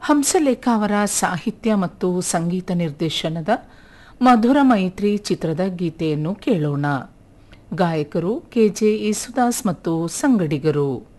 ಹಂಸಲೇಖ ಅವರ ಸಾಹಿತ್ಯ ಮತ್ತು ಸಂಗೀತ ನಿರ್ದೇಶನದ ಮಧುರ ಮೈತ್ರಿ ಚಿತ್ರದ ಗೀತೆಯನ್ನು ಕೇಳೋಣ. ಗಾಯಕರು ಕೆಜೆ ಯೇಸುದಾಸ್ ಮತ್ತು ಸಂಗಡಿಗರು.